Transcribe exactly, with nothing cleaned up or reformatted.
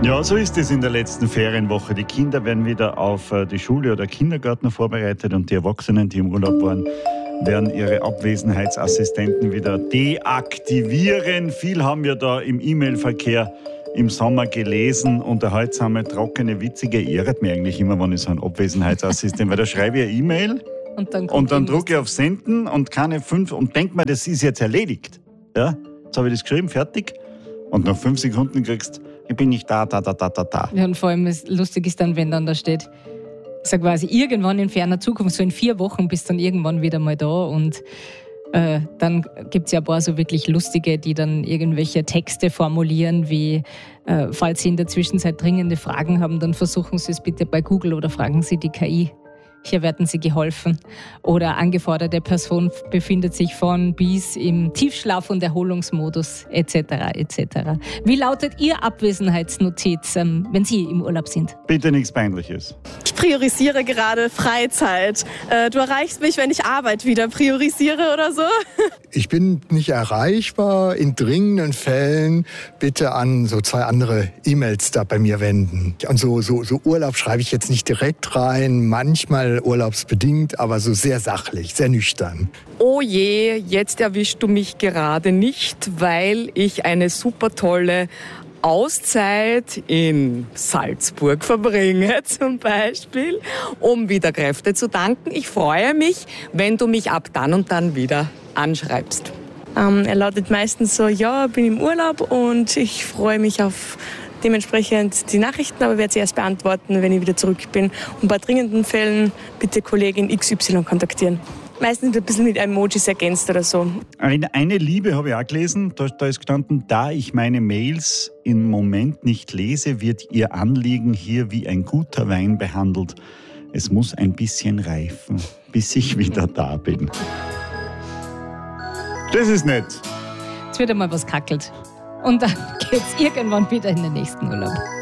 Ja, so ist es in der letzten Ferienwoche. Die Kinder werden wieder auf die Schule oder Kindergarten vorbereitet und die Erwachsenen, die im Urlaub waren, werden ihre Abwesenheitsassistenten wieder deaktivieren. Viel haben wir da im E-Mail-Verkehr im Sommer gelesen. Unterhaltsame, trockene, witzige. Ich ärgert mich eigentlich immer, wenn ich so einen Abwesenheitsassistent, weil da schreibe ich eine E-Mail und dann, und dann drücke ich auf Senden und keine fünf und denke mir, das ist jetzt erledigt. Ja, jetzt habe ich das geschrieben, fertig. Und nach fünf Sekunden kriegst du, ich bin nicht da, da, da, da, da, da. Ja, und vor allem, das lustig ist dann, wenn dann da steht, so quasi irgendwann in ferner Zukunft, so in vier Wochen bist du dann irgendwann wieder mal da und äh, dann gibt es ja ein paar so wirklich lustige, die dann irgendwelche Texte formulieren, wie äh, falls Sie in der Zwischenzeit dringende Fragen haben, dann versuchen Sie es bitte bei Google oder fragen Sie die K I. Hier werden Sie geholfen. Oder angeforderte Person befindet sich von bis im Tiefschlaf- und Erholungsmodus et cetera et cetera. Wie lautet Ihr Abwesenheitsnotiz, ähm, wenn Sie im Urlaub sind? Bitte nichts Peinliches. Ich priorisiere gerade Freizeit. Äh, du erreichst mich, wenn ich Arbeit wieder priorisiere oder so. Ich bin nicht erreichbar. In dringenden Fällen bitte an so zwei andere E-Mails da bei mir wenden. Und so, so, so Urlaub schreibe ich jetzt nicht direkt rein. Manchmal urlaubsbedingt, aber so sehr sachlich, sehr nüchtern. Oh je, jetzt erwischst du mich gerade nicht, weil ich eine super tolle Auszeit in Salzburg verbringe zum Beispiel, um wieder Kräfte zu tanken. Ich freue mich, wenn du mich ab dann und dann wieder anschreibst. Ähm, er lautet meistens so, ja, bin im Urlaub und ich freue mich auf dementsprechend die Nachrichten, aber werde sie erst beantworten, wenn ich wieder zurück bin. Und bei dringenden Fällen bitte Kollegin X Y kontaktieren. Meistens ein bisschen mit Emojis ergänzt oder so. Eine, eine Liebe habe ich auch gelesen, da, da ist gestanden, da ich meine Mails im Moment nicht lese, wird Ihr Anliegen hier wie ein guter Wein behandelt. Es muss ein bisschen reifen, bis ich wieder da bin. Das ist nett. Jetzt wird einmal was kackelt. Und dann geht's irgendwann wieder in den nächsten Urlaub.